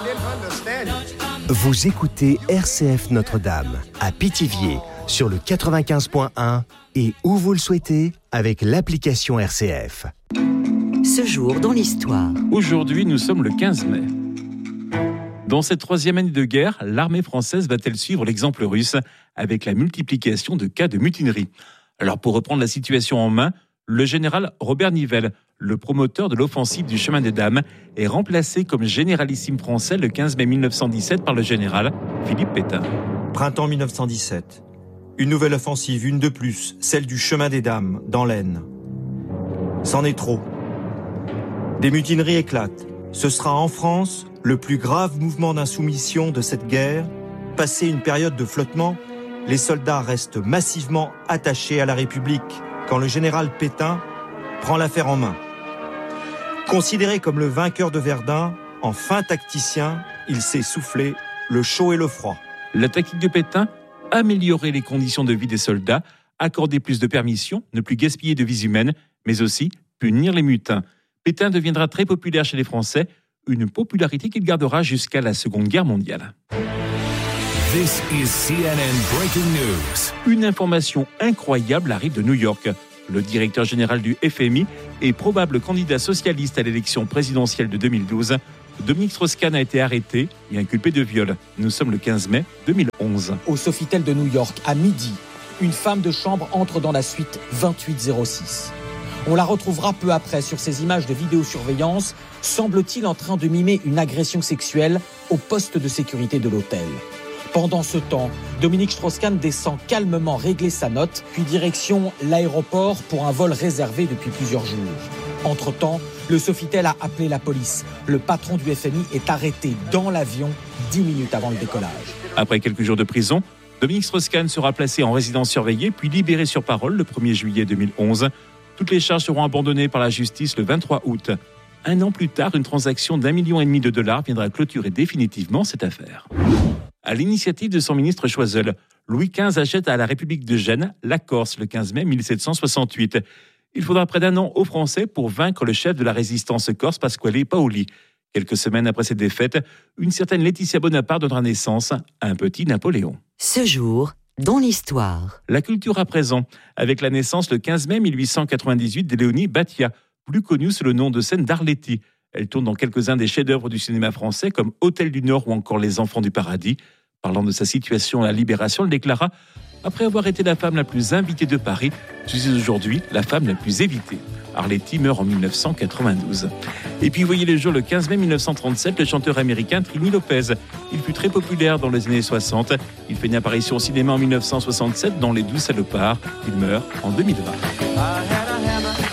Vous écoutez RCF Notre-Dame à Pithiviers sur le 95.1 et où vous le souhaitez avec l'application RCF. Ce jour dans l'histoire. Aujourd'hui, nous sommes le 15 mai. Dans cette troisième année de guerre, l'armée française va-t-elle suivre l'exemple russe avec la multiplication de cas de mutinerie ? Alors pour reprendre la situation en main, le général Robert Nivelle, le promoteur de l'offensive du chemin des Dames, est remplacé comme généralissime français le 15 mai 1917 par le général Philippe Pétain. Printemps 1917. Une nouvelle offensive, une de plus, celle du chemin des Dames, dans l'Aisne. C'en est trop. Des mutineries éclatent. Ce sera en France le plus grave mouvement d'insoumission de cette guerre. Passé une période de flottement, les soldats restent massivement attachés à la République quand le général Pétain prend l'affaire en main. Considéré comme le vainqueur de Verdun, en fin tacticien, il sait souffler le chaud et le froid. La tactique de Pétain, améliorer les conditions de vie des soldats, accorder plus de permissions, ne plus gaspiller de vies humaines, mais aussi punir les mutins. Pétain deviendra très populaire chez les Français, une popularité qu'il gardera jusqu'à la Seconde Guerre mondiale. This is CNN Breaking News. Une information incroyable arrive de New York. Le directeur général du FMI et probable candidat socialiste à l'élection présidentielle de 2012, Dominique Strauss-Kahn a été arrêté et inculpé de viol. Nous sommes le 15 mai 2011. Au Sofitel de New York, à midi, une femme de chambre entre dans la suite 2806. On la retrouvera peu après sur ces images de vidéosurveillance, semble-t-il en train de mimer une agression sexuelle au poste de sécurité de l'hôtel. Pendant ce temps, Dominique Strauss-Kahn descend calmement régler sa note, puis direction l'aéroport pour un vol réservé depuis plusieurs jours. Entre-temps, le Sofitel a appelé la police. Le patron du FMI est arrêté dans l'avion 10 minutes avant le décollage. Après quelques jours de prison, Dominique Strauss-Kahn sera placé en résidence surveillée, puis libéré sur parole le 1er juillet 2011. Toutes les charges seront abandonnées par la justice le 23 août. Un an plus tard, une transaction d'1,5 million de dollars viendra clôturer définitivement cette affaire. À l'initiative de son ministre Choiseul, Louis XV achète à la République de Gênes la Corse le 15 mai 1768. Il faudra près d'un an aux Français pour vaincre le chef de la résistance corse, Pasquale Paoli. Quelques semaines après cette défaite, une certaine Laetitia Bonaparte donnera naissance à un petit Napoléon. Ce jour dans l'histoire. La culture à présent, avec la naissance le 15 mai 1898 de Léonie Battia, plus connue sous le nom de scène d'Arletty. Elle tourne dans quelques-uns des chefs-d'œuvre du cinéma français comme Hôtel du Nord ou encore Les Enfants du Paradis. Parlant de sa situation à la Libération, elle déclara « Après avoir été la femme la plus invitée de Paris, je suis aujourd'hui la femme la plus évitée ». Arletty meurt en 1992. Et puis, voyez le jour le 15 mai 1937, le chanteur américain Trini Lopez. Il fut très populaire dans les années 60. Il fait une apparition au cinéma en 1967 dans Les 12 Salopards. Il meurt en 2020.